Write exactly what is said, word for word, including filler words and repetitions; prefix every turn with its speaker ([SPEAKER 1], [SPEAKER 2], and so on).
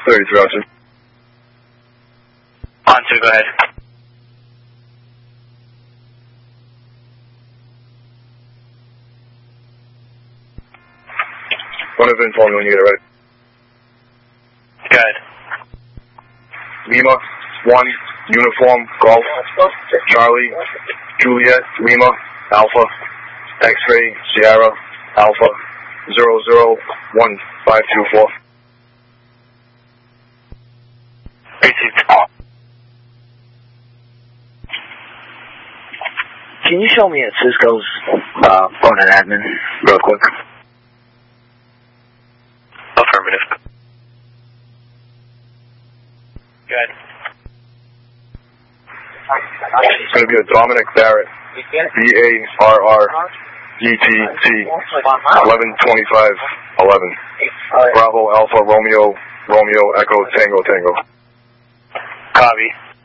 [SPEAKER 1] thirty-three, on two.
[SPEAKER 2] On two, go ahead.
[SPEAKER 1] One of info when you get it ready.
[SPEAKER 2] Go ahead.
[SPEAKER 1] Lima, one, uniform, golf, Charlie, Juliet, Lima, Alpha, X-ray, Sierra, Alpha, zero zero one five two four.
[SPEAKER 2] Received.
[SPEAKER 3] Can you show me at Cisco's uh, phone and admin real quick?
[SPEAKER 2] Affirmative. Go ahead.
[SPEAKER 1] It's going to be a Dominic Barrett, B A R R E T T, eleven twenty-five eleven. Bravo Alpha Romeo Romeo Echo Tango Tango.
[SPEAKER 2] Copy.